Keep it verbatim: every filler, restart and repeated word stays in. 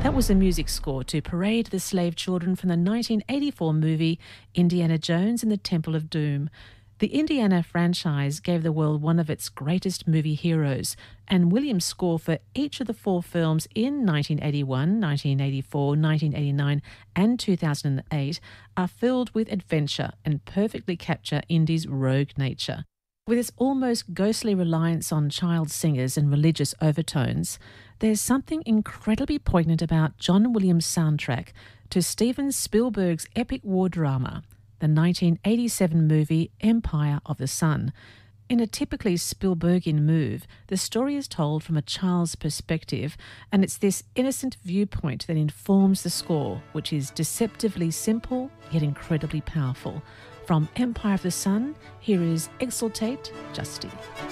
That was the music score to Parade the Slave Children from the nineteen eighty-four movie Indiana Jones and the Temple of Doom. The Indiana franchise gave the world one of its greatest movie heroes, and Williams' score for each of the four films in nineteen eighty-one, nineteen eighty-four, nineteen eighty-nine and two thousand eight are filled with adventure and perfectly capture Indy's rogue nature. With its almost ghostly reliance on child singers and religious overtones, there's something incredibly poignant about John Williams' soundtrack to Steven Spielberg's epic war drama, the nineteen eighty-seven movie Empire of the Sun. In a typically Spielbergian move, the story is told from a child's perspective, and it's this innocent viewpoint that informs the score, which is deceptively simple yet incredibly powerful. From Empire of the Sun, here is Exultate Justy.